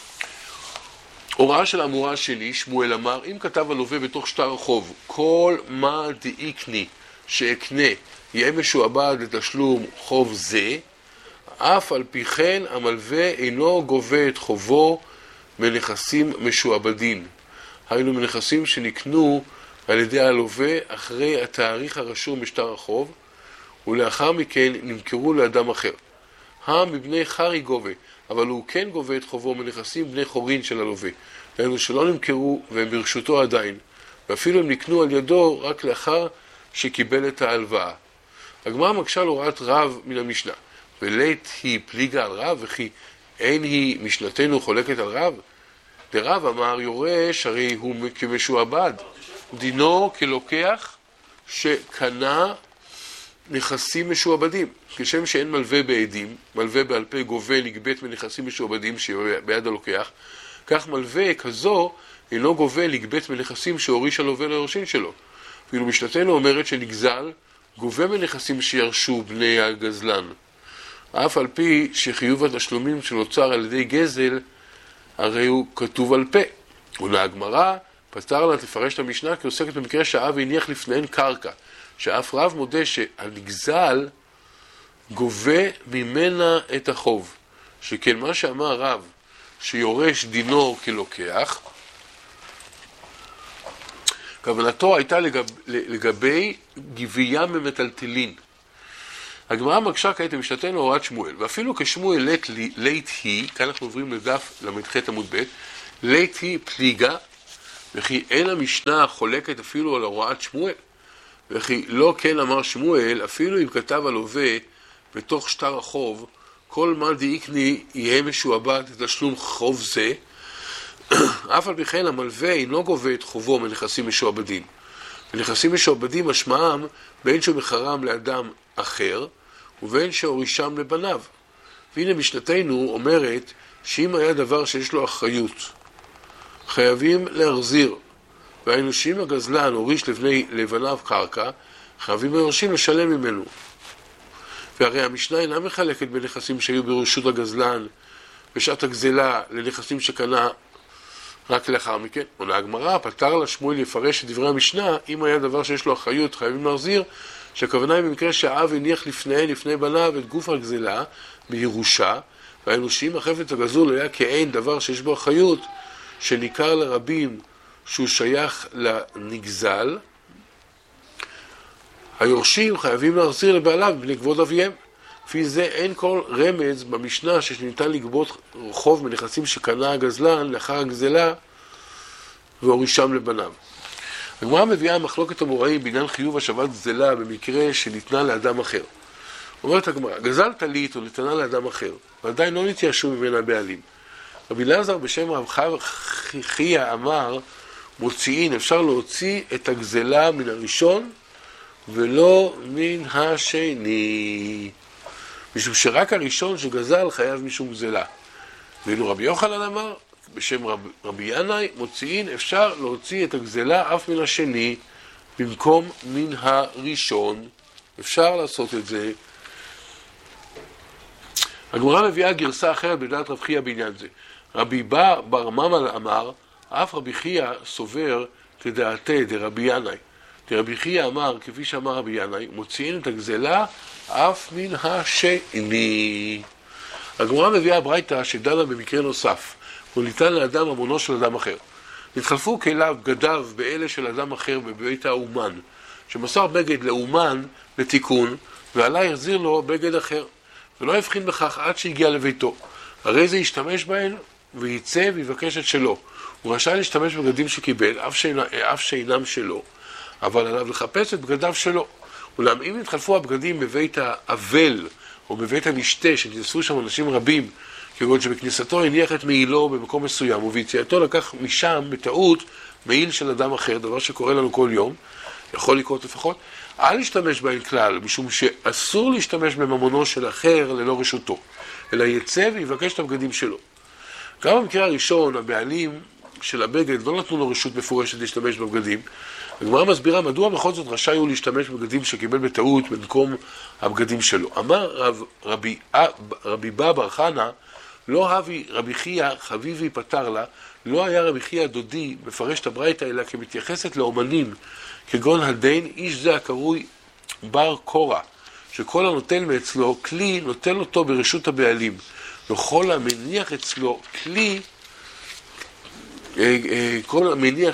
הוראה של האמורה השני, שמואל אמר, אם כתב הלווה בתוך שטר החוב, כל מה דאיקני שאקנה יהיה משועבד לתשלום חוב זה, אף על פי כן המלווה אינו גובה את חובו בנכסים משועבדים. היינו מנכסים שנקנו על ידי הלווה אחרי התאריך הרשום בשטר החוב, ולאחר מכן נמכרו לאדם אחר. מבני חרי גובה, אבל הוא כן גובה את חובו מנכסים בני חורין של הלווה. דהיינו שלא נמכרו והם ברשותו עדיין, ואפילו הם נקנו על ידו רק לאחר שקיבל את ההלוואה. הגמרא מקשה על הוראת רב מן המשנה, ולית היא פליגה על רב, וכי אין היא משנתנו חולקת על רב? דרב אמר יורש הרי הוא כמשועבד, דינו כלוקח שקנה נכסים משועבדים. כשם שאין מלווה בעדים, מלווה בעל פה גובה לגבת מנכסים משועבדים שביד הלוקח, כך מלווה כזו אינו גובה לגבת מנכסים שהוריש הלווה ליורשין שלו. ואילו משנתנו אומרת שנגזל גובה מנכסים שירשו בני הגזלן, אף על פי שחיוב התשלומים שנוצר על ידי גזל הרי הוא כתוב על פה. ולהגמרא פתר לה לפרש את המשנה כי עוסקת במקרה שהאב הניח לפניהן קרקע, שאף רב מודה שהנגזל גובה ממנה את החוב, שכן מה שאמר רב שיורש דינו כלוקח, כוונתו הייתה לגבי גבייה ממטלטלין. הגמרא מקשה כעת במשנתנו הוראת שמואל, ואפילו כשמואל לית היא, כאן אנחנו עוברים לדף למ"ח עמוד ב', לית היא פליגה, וכי אין המשנה חולקת אפילו על הוראת שמואל, וכי לא כן אמר שמואל, אפילו אם כתב הלווה בתוך שטר החוב, כל מה דאיקני יהיה משועבד לתשלום חוב זה, אף על פי כן המלווה אינו גובה את חובו מנכסים משועבדים. ונכסים משועבדים משמעם בין שהוא מחרם לאדם אחר, ובין שהורישם לבניו. והנה משנתנו אומרת שאם היה דבר שיש לו אחריות, חייבים להחזיר. והיינו שאם הגזלן הוריש לבניו קרקע, חייבים היורשים לשלם ממנו. והרי המשנה אינה מחלקת בנכסים שהיו ברשות הגזלן בשעת הגזלה לנכסים שקנה רק לאחר מכן. ולהגמרא פתר לה שמואל לפרש את דברי המשנה, אם היה דבר שיש לו אחריות חייבים להחזיר, שהכוונה היא במקרה שהאב הניח לפני בניו את גוף הגזלה בירושה, והיינו שאם החפץ הגזול היה כאין דבר שיש בו אחריות, שניכר לרבים שהוא שייך לנגזל, היורשים חייבים להחזיר לבעליו בני כבוד אביהם. לפי זה אין כל רמז במשנה שניתן לגבות חוב מנכסים שקנה הגזלן לאחר הגזלה והורישם לבניו. הגמרא מביאה מחלוקת אמוראים בעניין חיוב השבת גזלה במקרה שניתנה לאדם אחר. אומרת הגמרא, גזל טלית או ניתנה לאדם אחר, ועדיין לא נתייאשו ממנה בעלים. רבי אלעזר בשם רב חייא אמר, מוציאין, אפשר להוציא את הגזלה מן הראשון ולא מן השני, משום שרק הראשון שגזל חייב משום גזלה. ואילו רבי יוחנן אמר בשם רבי ינאי, מוציאין, אפשר להוציא את הגזלה אף מן השני במקום מן הראשון. אפשר לעשות את זה. הגמרא מביאה גרסה אחרת בדעת רב חייא בעניין זה. רבי בר ממל אמר, אף רבי חייא סובר כדעתי דרבי ינאי. רבי חייא אמר, כפי שאמר רבי ינאי, מוציאים את הגזלה אף מן השני. הגמרא מביאה ברייתא שדנה במקרה נוסף, הוא ניתן לאדם ממונו של אדם אחר. נתחלפו כליו בגדיו באלה של אדם אחר בבית האומן, שמסר בגד לאומן לתיקון, ועלה יחזיר לו בגד אחר, ולא יבחין בכך עד שהגיע לביתו. הרי זה ישתמש בהן וייצא ויבקש את שלו. הוא רשאי להשתמש בגדים שקיבל, אף שאינם שלו, אבל עליו לחפש את בגדיו שלו. אולם אם נתחלפו הבגדים בבית האבל או בבית המשתה, שנתאספו שם אנשים רבים, כגון שבכניסתו הניח את מעילו במקום מסוים, וביציאתו לקח משם בטעות מעיל של אדם אחר, דבר שקורה לנו כל יום, יכול לקרות לפחות, אל להשתמש בהן כלל, משום שאסור להשתמש בממונו של אחר ללא רשותו, אלא יצא ויבקש את הבגדים שלו. גם במקרה הראשון, הבעלים של הבגד לא נתנו לו רשות מפורשת להשתמש בבגדים. הגמרא מסבירה מדוע בכל זאת רשאי הוא להשתמש בבגדים שקיבל בטעות במקום הבגדים שלו. אמר רבי בא בר חנה, לא הבי רבי חייא חביבי פתר לה, לא היה רבי חייא דודי מפרש את הברייתא אלא כמתייחסת לאומנים, כגון הדין איש זה הקרוי בר קורא, שכל הנוטל מאצלו כלי נוטל אותו ברשות הבעלים, וכל המניח אצלו כלי כל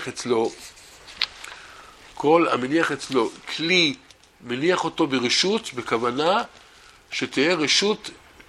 המניח אצלו כלי, מניח אותו ברשות, בכוונה שתהיה רשות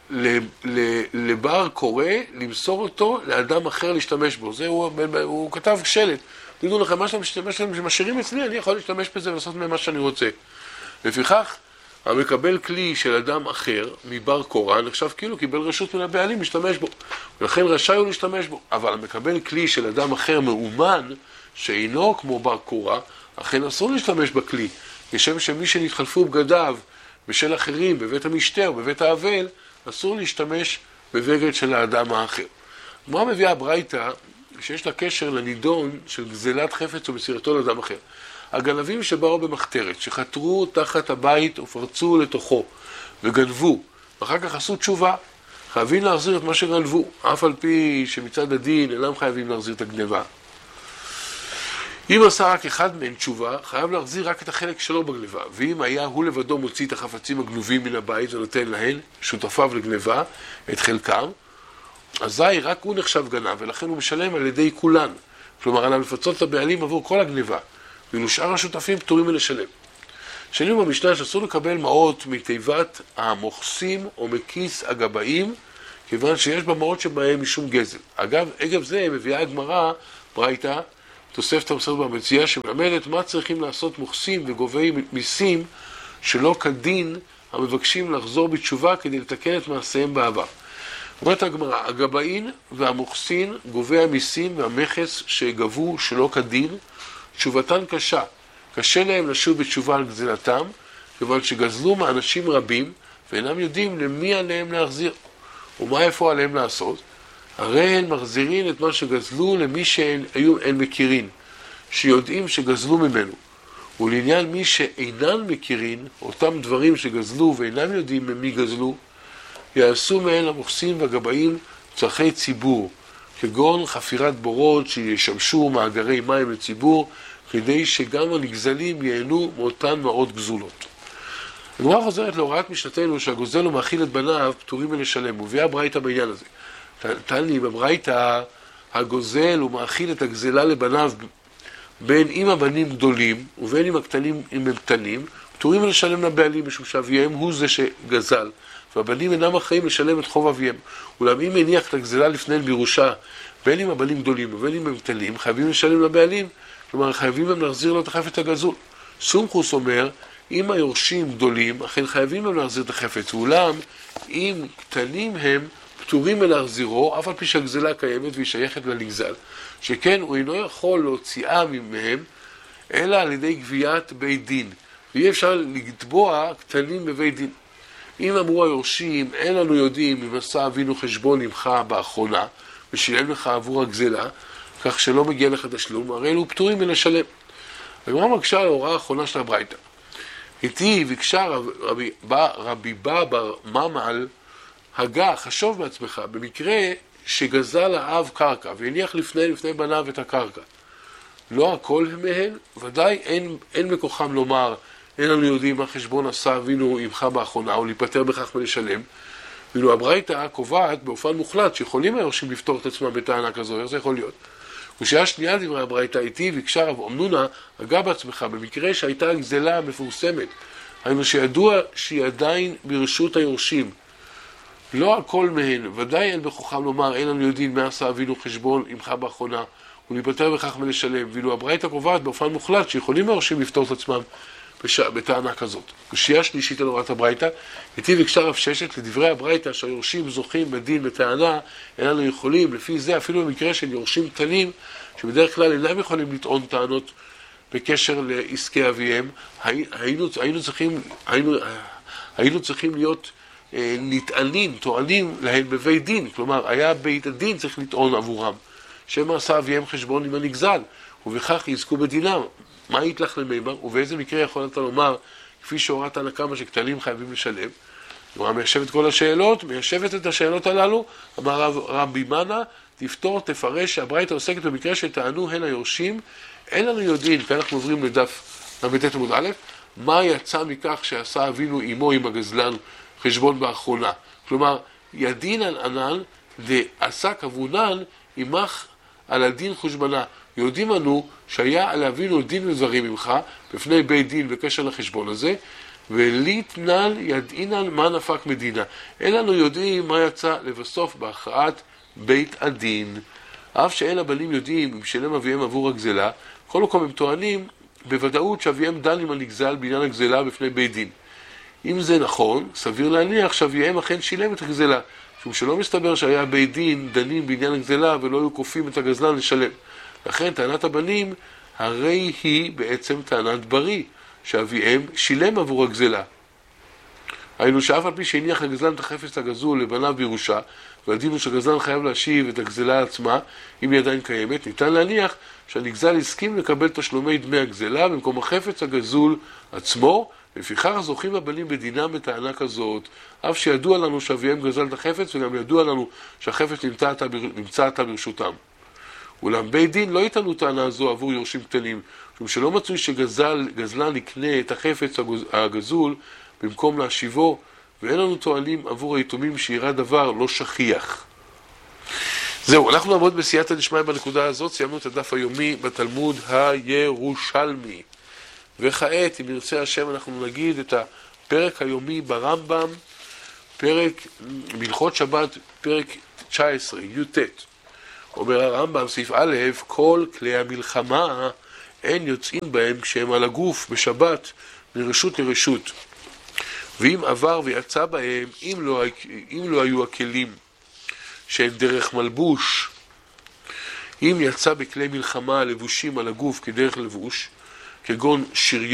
לבר קורא, למסור אותו לאדם אחר להשתמש בו. זה הוא כתב שלט. תגידו לכם, מה שאתם משאירים אצלי, אני יכול להשתמש בזה ולעשות ממה שאני רוצה. לפיכך, המקבל כלי של אדם אחר, מבר קורא, נחשב כאילו קיבל רשות מן הבעלים להשתמש בו. ולכן רשאי הוא להשתמש בו. אבל המקבל כלי של אדם אחר מאומן, שאינו כמו בר קורא, אכן אסור להשתמש בכלי. כשם שמי שנתחלפו בגדיו בשל אחרים, בבית המשתה או בבית האבל, אסור להשתמש בבגד של האדם האחר. מה מביאה הברייתא שיש לה קשר לנידון של גזלת חפץ ומסירתו לאדם אחר? הגנבים שבאו במחתרת, שחתרו תחת הבית ופרצו לתוכו וגנבו, ואחר כך עשו תשובה, חייבים להחזיר את מה שגנבו, אף על פי שמצד הדין אינם חייבים להחזיר את הגנבה. אם עשה רק אחד מהן תשובה, חייב להחזיר רק את החלק שלו בגנבה, ואם היה הוא לבדו מוציא את החפצים הגנובים מן הבית ונותן להן, שותפיו לגנבה, את חלקם, אזי רק הוא נחשב גנב, ולכן הוא משלם על ידי כולן. כלומר, עליו לפצות את הבעלים עבור כל הגנבה, ואילו שאר השותפים פטורים מלשלם. שנים במשנה שאסור לקבל מעות מתיבת המוכסים או מכיס הגבאים, כיוון שיש במעות שבהם משום גזל. אגב, עקב זה מביאה הגמרא ברייתא, תוספת המסכת במציאה, שמלמדת מה צריכים לעשות מוכסים וגובי מיסים שלא כדין המבקשים לחזור בתשובה כדי לתקן את מעשיהם בעבר. אומרת הגמרא, הגבאים והמוכסין, גובי המיסים והמכס שגבו שלא כדין, תשובתן קשה. קשה להם לשוב בתשובה על גזלתם, כיוון שגזלו מאנשים רבים ואינם יודעים למי עליהם להחזיר. ומה איפה עליהם לעשות? הרי הן מחזירים את מה שגזלו למי שהן מכירים, שיודעים שגזלו ממנו. ולעניין מי שאינן מכירים, אותם דברים שגזלו ואינם יודעים ממי גזלו, יעשו מהן המוכסים והגבאים צרכי ציבור, כגון חפירת בורות שישמשו מאגרי מים לציבור, כדי שגם הנגזלים ייהנו מאותן מעות גזולות. הגמרא חוזרת להוראת משנתנו שהגוזל ומאכיל את בניו פטורים מלשלם, מביאה ברייתא בעניין הזה. תעני, בברייתא הגוזל ומאכיל את הגזלה לבניו בין אם הבנים גדולים ובין אם הקטנים אם הם קטנים, פטורים מלשלם לבעלים משום שאביהם הוא זה שגזל, והבנים אינם אחראים לשלם את חוב אביהם. אולם אם הניח את הגזלה לפניהם בירושה, בין אם הבנים גדולים ובין אם הם קטנים, חייבים לשלם לבעלים, כלומר חייבים הם להחזיר לו את החפץ הגזול. סומכוס אומר, אם היורשים גדולים, אכן חייבים הם להחזיר את החפץ, אולם אם קטנים הם, פטורים מלהחזירו, אף על פי שהגזלה קיימת והיא שייכת לנגזל, שכן הוא אינו יכול להוציאה ממהם, אלא על ידי גביית בית דין, ואי אפשר לתבוע קטנים בבית דין. אם אמרו היורשים, אין לנו יודעים אם עשה אבינו חשבון עמך באחרונה, ושילם לך עבור הגזלה, כך שלא מגיע לך תשלום, הרי אלו פטורים מלשלם. הגמרא מקשה על ההוראה האחרונה של הברייתא. איתי ביקשה רבי בר ממל, הגה, חשוב בעצמך, במקרה שגזל האב קרקע, והניח לפני בניו את הקרקע. לא הכל מהן, ודאי אין בכוחם לומר, אין לנו יודעים מה חשבון עשה אבינו עמך באחרונה, או להיפטר בכך מלשלם. ואילו הברייתא קובעת באופן מוחלט, שיכולים היורשים לפתור את עצמם בטענה כזו, איך זה יכול להיות? ושעה שנייה דברי הברייתא איתי, ביקשה רב אמנונה, הגה בעצמך, במקרה שהייתה הגזלה המפורסמת, היינו שידוע שהיא עדיין ברשות היורשים, לא הכל מהן, ודאי אין בכוחם לומר, אין לנו יודעים מה עשה אבינו חשבון עמך באחרונה, ולהיפטר בכך מלשלם. ואילו הברייתא קובעת באופן מוחלט שיכולים היורשים לפתור את עצמם בטענה כזאת. ושעה שלישית על הוראת הברייתא, איתי ביקשה רב ששת לדברי הברייתא שהיורשים זוכים בדין בטענה, איננו יכולים, לפי זה אפילו במקרה של יורשים קטנים, שבדרך כלל אינם יכולים לטעון טענות בקשר לעסקי אביהם, היינו צריכים להיות טוענים להן בבית דין, כלומר היה בית הדין צריך לטעון עבורם, שמה עשה אביהם חשבון עם הנגזל, ובכך יזכו בדינם. מה היתלך למימר, ובאיזה מקרה יכול אתה לומר, כפי שהוראת הנקמה שקטנים חייבים לשלם? כלומר, מיישבת כל השאלות, מיישבת את השאלות הללו, אמר רבי מנה, תפרש שהברייתא עוסקת במקרה שטענו הן היורשים, אין לנו יודעים, כאן אנחנו עוברים לדף ל"ט עמוד א', מה יצא מכך שעשה אבינו עמו עם הגזלן חשבון באחרונה. כלומר, ידין ענן ועשה כבונן עמך על הדין חושבנה. יודעים אנו שהיה על אבינו דין ודברים ממך, בפני בית דין בקשר לחשבון הזה, וליתנל ידעינל מה נפק מדינה. אין לנו יודעים מה יצא לבסוף בהכרעת בית הדין. אף שאין הבנים יודעים אם שלם אביהם עבור הגזלה, כל מקום הם טוענים בוודאות שאביהם דן עם הנגזל בעניין הגזלה בפני בית דין. אם זה נכון, סביר להניח שאביהם אכן שילם את הגזלה, משום שלא מסתבר שהיה בית דין דנים בעניין הגזלה ולא היו כופים את הגזלן לשלם. לכן טענת הבנים הרי היא בעצם טענת בריא, שאביהם שילם עבור הגזלה. היינו שאף על פי שהניח הגזלן את החפץ הגזול לבניו בירושה, והדין הוא שהגזלן חייב להשיב את הגזלה עצמה, אם היא עדיין קיימת, ניתן להניח שהנגזל הסכים לקבל תשלומי דמי הגזלה במקום החפץ הגזול עצמו, לפיכך זוכים הבנים בדינם בטענה כזאת, אף שידוע לנו שאביהם גזל את החפץ, וגם ידוע לנו שהחפץ נמצא עתה ברשותם. אולם בית דין לא יתנו טענה זו עבור יורשים קטנים, משום שלא מצוי שגזלן יקנה את החפץ הגזול במקום להשיבו, ואין לנו טוענים עבור היתומים שאירע דבר לא שכיח. זהו, אנחנו נעמוד בסייעתא דשמיא בנקודה הזאת, סיימנו את הדף היומי בתלמוד הירושלמי. וכעת, אם ירצה השם, אנחנו נגיד את הפרק היומי ברמב"ם, פרק בהלכות שבת, פרק 19, י"ט. אומר הרמב"ם, סעיף א', כל כלי המלחמה אין יוצאים בהם כשהם על הגוף בשבת מרשות לרשות. ואם עבר ויצא בהם, אם לא היו הכלים שהם דרך מלבוש, אם יצא בכלי מלחמה לבושים על הגוף כדרך לבוש, כגון שריון,